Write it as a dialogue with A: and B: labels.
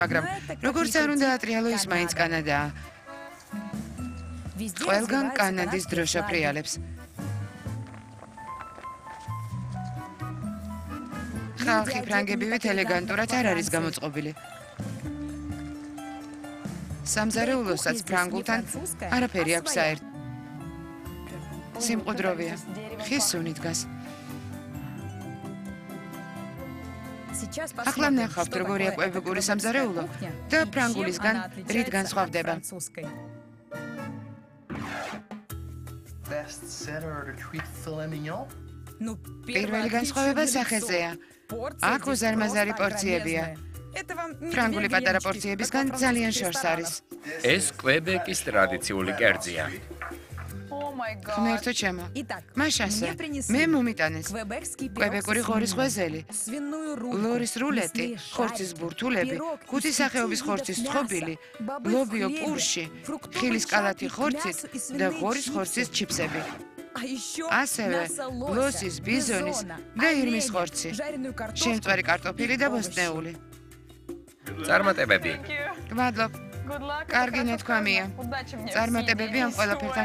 A: მაგრამ როგორც არ უნდა ატრიალო, ის მაინც კანადაა. ყველგან კანადის დროშა ფრიალებს. ხალხი ფრანგებივით ელეგანტურად არ არის გამოწყობილი. სამზარეულოსაც ფრანგულთან არაფერი აქვს საერთო. სიმყუდროვია, ხის სუნი დგას. ახლა ნახავთ, როგორია კვებეკური სამზარეულო და ფრანგულისგან რით განსხვავდება. პირველი განსხვავება სახეზეა. აქ უზარმაზარი პორციებია. ფრანგული პატარა პორციებისგან ძალიან შორს არის.
B: ეს კვებეკის ტრადიციული კერძია.
A: ღმერთო ჩემო, მაშასე, მე მომიტანეს კვებეკური ღორის ღვეზელი, ლორის რულეტი, ხორცის ბურთულები, ხუთი სახეობის ხორცის თხობილი, ლობიო პურში, ხილის კალათი ხორცით და ღორის ხორცის ჩიფსები. ასევე ლოსის, ბიზონის და ირმის ხორცი, შემწვარი კარტოფილი და ბოსტნეული.
B: წარმატებები.
A: მადლობ. კარგი ნათქვამია. წარმატებები ამ ყველაფერთან